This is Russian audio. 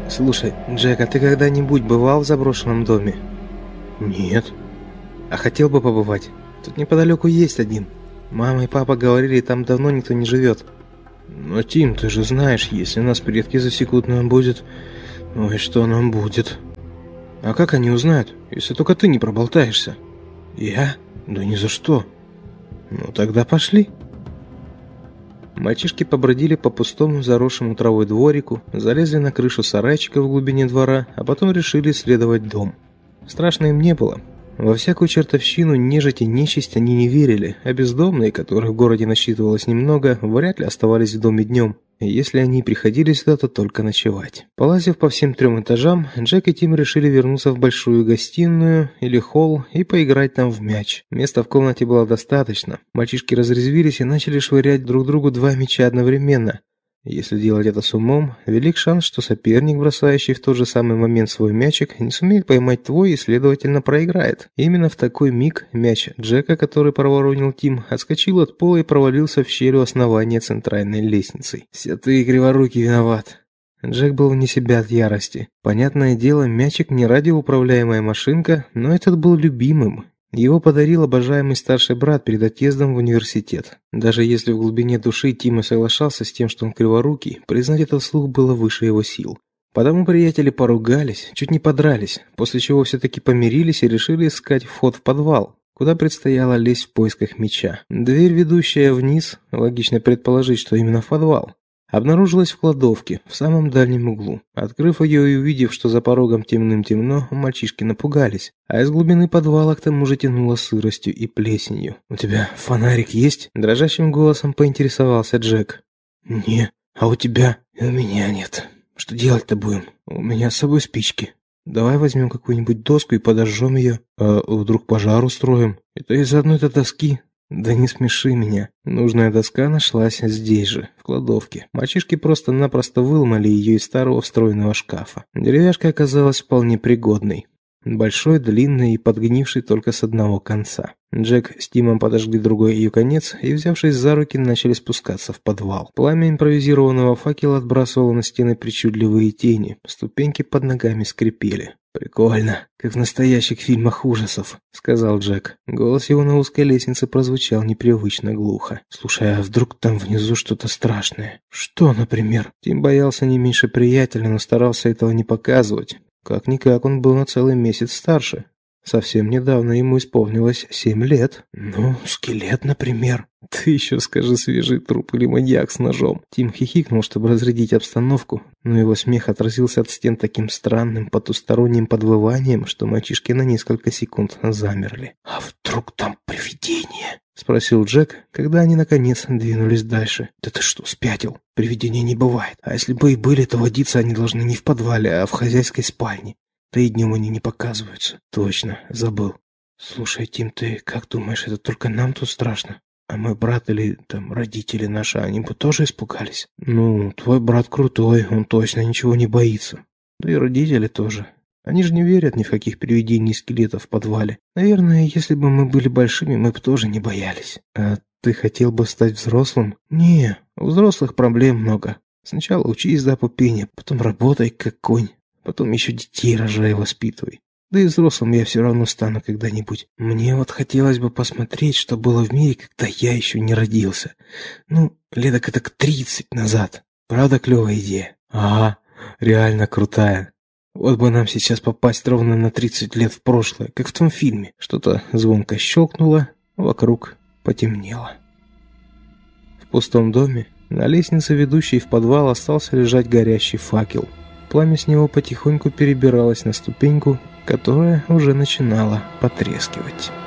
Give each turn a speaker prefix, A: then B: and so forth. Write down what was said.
A: Слушай, Джек, а ты когда-нибудь бывал в заброшенном доме?
B: Нет.
A: А хотел бы побывать? Тут неподалеку есть один. Мама и папа говорили, там давно никто не живет.
B: Но, Тим, ты же знаешь, если нас предки засекут, нам будет... Ой, что нам будет?
A: А как они узнают, если только ты не проболтаешься?
B: Я? Да ни за что.
A: Ну тогда пошли. Мальчишки побродили по пустому заросшему травой дворику, залезли на крышу сарайчика в глубине двора, а потом решили исследовать дом. Страшно им не было. Во всякую чертовщину, нежить и нечисть они не верили, а бездомные, которых в городе насчитывалось немного, вряд ли оставались в доме днем. И если они приходили сюда, то только ночевать. Полазив по всем 3 этажам, Джек и Тим решили вернуться в большую гостиную или холл и поиграть там в мяч. Места в комнате было достаточно. Мальчишки разрезвились и начали швырять друг другу 2 мяча одновременно. Если делать это с умом, велик шанс, что соперник, бросающий в тот же самый момент свой мячик, не сумеет поймать твой и, следовательно, проиграет. Именно в такой миг мяч Джека, который проворонил Тим, отскочил от пола и провалился в щель у основания центральной лестницы. «Все ты, криворукий, виноват!» Джек был вне себя от ярости. Понятное дело, мячик не радиоуправляемая машинка, но этот был любимым. Его подарил обожаемый старший брат перед отъездом в университет. Даже если в глубине души Тима соглашался с тем, что он криворукий, признать это вслух было выше его сил. Потому приятели поругались, чуть не подрались, после чего все-таки помирились и решили искать вход в подвал, куда предстояло лезть в поисках мяча. Дверь, ведущая вниз, логично предположить, что именно в подвал, обнаружилась в кладовке, в самом дальнем углу. Открыв ее и увидев, что за порогом темным-темно, мальчишки напугались, а из глубины подвала к тому же тянуло сыростью и плесенью. «У тебя фонарик есть?» – дрожащим голосом поинтересовался Джек.
B: «Не, а у тебя?»
A: «И у меня нет. Что делать-то будем? У меня с собой спички. Давай возьмем какую-нибудь доску и подожжем ее.
B: А вдруг пожар устроим?
A: Это из одной-то доски». «Да не смеши меня. Нужная доска нашлась здесь же, в кладовке. Мальчишки просто-напросто выломали ее из старого встроенного шкафа. Деревяшка оказалась вполне пригодной. Большой, длинный и подгнивший только с одного конца. Джек с Тимом подожгли другой ее конец и, взявшись за руки, начали спускаться в подвал. Пламя импровизированного факела отбрасывало на стены причудливые тени. Ступеньки под ногами скрипели. «Прикольно, как в настоящих фильмах ужасов», — сказал Джек. Голос его на узкой лестнице прозвучал непривычно глухо. «Слушай, а вдруг там внизу что-то страшное?» «Что, например?» Тим боялся не меньше приятеля, но старался этого не показывать. Как-никак он был на целый месяц старше. Совсем недавно ему исполнилось 7 лет. «Ну, скелет, например». «Ты еще скажи, свежий труп или маньяк с ножом». Тим хихикнул, чтобы разрядить обстановку, но его смех отразился от стен таким странным потусторонним подвыванием, что мальчишки на несколько секунд замерли. «А вдруг там привидение?» — спросил Джек, когда они наконец двинулись дальше. «Да ты что, спятил? Привидений не бывает. А если бы и были, то водиться они должны не в подвале, а в хозяйской спальне. Да и днем они не показываются». «Точно, забыл». «Слушай, Тим, ты как думаешь, это только нам тут страшно? А мой брат или там родители наши, они бы тоже испугались?» «Ну, твой брат крутой, он точно ничего не боится. Да и родители тоже. Они же не верят ни в каких привидений и скелетов в подвале. Наверное, если бы мы были большими, мы бы тоже не боялись». «А ты хотел бы стать взрослым?» «Не, у взрослых проблем много. Сначала учись до пупени, потом работай как конь, потом еще детей рожай и воспитывай. Да и взрослым я все равно стану когда-нибудь. Мне вот хотелось бы посмотреть, что было в мире, когда я еще не родился. Ну, лет так 30 назад. Правда, клевая идея?» «Ага, реально крутая. Вот бы нам сейчас попасть ровно на 30 лет в прошлое, как в том фильме». Что-то звонко щелкнуло, вокруг потемнело. В пустом доме на лестнице, ведущей в подвал, остался лежать горящий факел. Пламя с него потихоньку перебиралось на ступеньку, которая уже начинала потрескивать.